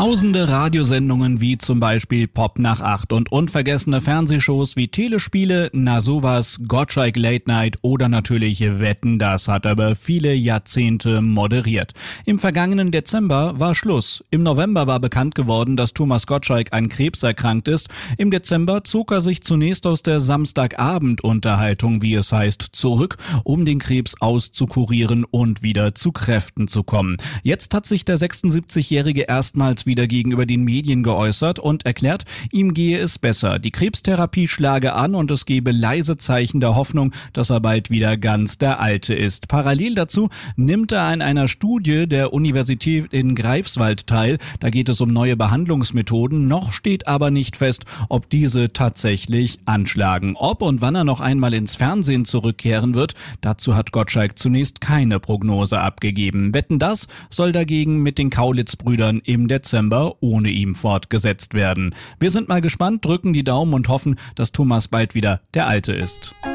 Tausende Radiosendungen wie zum Beispiel Pop nach 8 und unvergessene Fernsehshows wie Telespiele, Na sowas, Gottschalk Late Night oder natürlich Wetten, das hat er über viele Jahrzehnte moderiert. Im vergangenen Dezember war Schluss. Im November war bekannt geworden, dass Thomas Gottschalk an Krebs erkrankt ist. Im Dezember zog er sich zunächst aus der Samstagabend-Unterhaltung, wie es heißt, zurück, um den Krebs auszukurieren und wieder zu Kräften zu kommen. Jetzt hat sich der 76-Jährige erstmals wieder gegenüber den Medien geäußert und erklärt, ihm gehe es besser. Die Krebstherapie schlage an und es gebe leise Zeichen der Hoffnung, dass er bald wieder ganz der Alte ist. Parallel dazu nimmt er an einer Studie der Universität in Greifswald teil. Da geht es um neue Behandlungsmethoden. Noch steht aber nicht fest, ob diese tatsächlich anschlagen. Ob und wann er noch einmal ins Fernsehen zurückkehren wird, dazu hat Gottschalk zunächst keine Prognose abgegeben. Wetten, das soll dagegen mit den Kaulitz-Brüdern im Dezember ohne ihm fortgesetzt werden. Wir sind mal gespannt, drücken die Daumen und hoffen, dass Thomas bald wieder der Alte ist.